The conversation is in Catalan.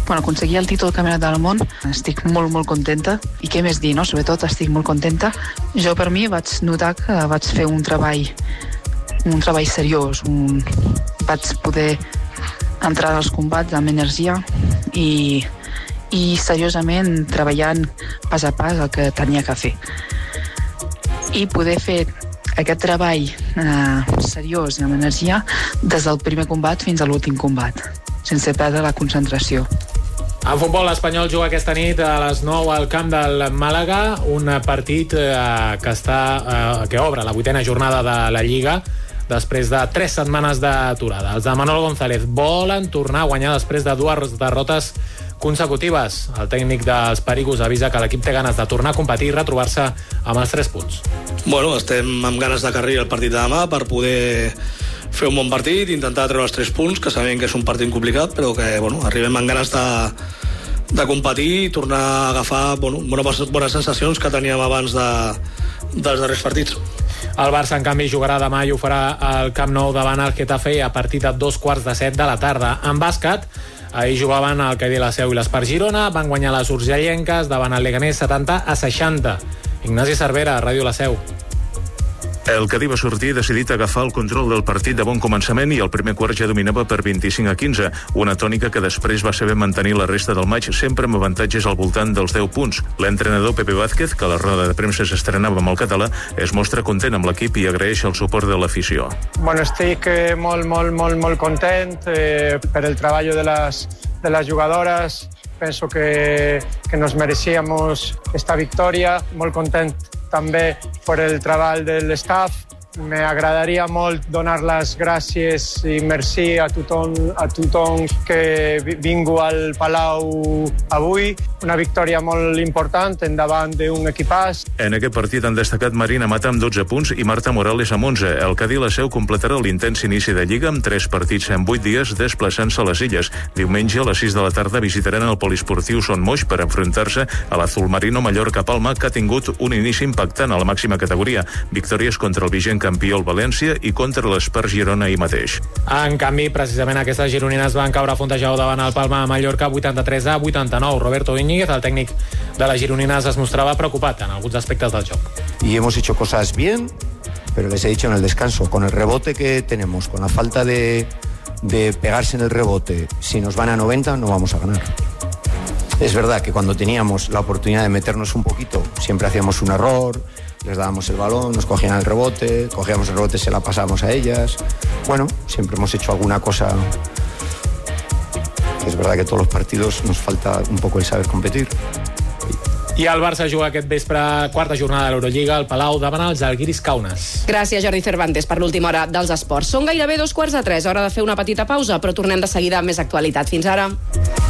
aconseguir el títol del Campionat del Món, estic molt, molt contenta. I què més dir, no? Sobretot estic molt contenta. Jo, per mi, vaig notar que vaig fer un treball seriós. Vaig poder entrar als combats amb energia i seriosament treballant pas a pas el que tenia que fer. I poder fer aquest treball seriós i amb energia des del primer combat fins a l'últim combat, sense perdre la concentració. En futbol, l'Espanyol juga aquesta nit a les 9 al camp del Màlaga, un partit que obre la 8a jornada de la Lliga després de 3 setmanes d'aturada. Els de Manolo González volen tornar a guanyar després de 2 derrotes consecutives. El tècnic dels Pericos avisa que l'equip té ganes de tornar a competir i retrobar-se amb els 3 punts. Bueno, estem amb ganes de carrer el partit de demà per poder fer un bon partit, intentar treure els 3 punts, que sabem que és un partit complicat, però que arribem amb ganes de competir i tornar a agafar bones sensacions que teníem abans dels darrers partits. El Barça, en canvi, jugarà demà i ho farà al Camp Nou davant el Getafe a partir de 2:45 de la tarda. En bàsquet, ahir jugaven el Cadí La Seu i l'Espart Girona, van guanyar les urgellenques davant el Leganés 70-60. Ignasi Cervera, Ràdio La Seu. El Cadí va sortir decidit a agafar el control del partit de bon començament i el primer quart ja dominava per 25-15, una tònica que després va saber mantenir la resta del maig, sempre amb avantatges al voltant dels 10 punts. L'entrenador Pepe Vázquez, que a la roda de premsa s'estrenava amb el català, es mostra content amb l'equip i agraeix el suport de l'afició. Bueno, estic molt content per el treball de les jugadores. Penso que nos merecíamos esta victòria. Molt content també per el treball de l'staff. M'agradaria molt donar les gràcies i merci a tothom que vingu al Palau avui. Una victòria molt important endavant d'un equipàs. En aquest partit han destacat Marina Mata amb 12 punts i Marta Morales amb 11. El Cadí La Seu completarà l'intens inici de Lliga amb 3 partits en 8 dies desplaçant-se a les Illes. Diumenge a les 6 de la tarda visitaran el poliesportiu Son Moix per enfrontar-se a l'Azulmarino Mallorca Palma, que ha tingut un inici impactant a la màxima categoria. Victòries contra el vigent campió el València i contra l'Espart Girona ahir mateix. En canvi, precisament aquestes gironines van caure a Fontejau davant el Palma a Mallorca 83-89. Roberto Íñiguez, el tècnic de les gironines, es mostrava preocupat en alguns aspectes del joc. Y hemos hecho cosas bien, pero les he dicho en el descanso, con el rebote que tenemos, con la falta de pegarse en el rebote, si nos van a 90 no vamos a ganar. Es verdad que cuando teníamos la oportunidad de meternos un poquito, siempre hacíamos un error, les dábamos el balón, nos cogían el rebote, cogíamos el rebote, se la pasábamos a ellas. Bueno, siempre hemos hecho alguna cosa. Es verdad que todos los partidos nos falta un poco el saber competir. I el Barça juga aquest vespre, 4a jornada de l'Eurolliga, al Palau davant els Žalgiris Kaunas. Gràcies, Jordi Cervantes, per l'última hora dels esports. Són gairebé 2:45, hora de fer una petita pausa, però tornem de seguida amb més actualitat. Fins ara.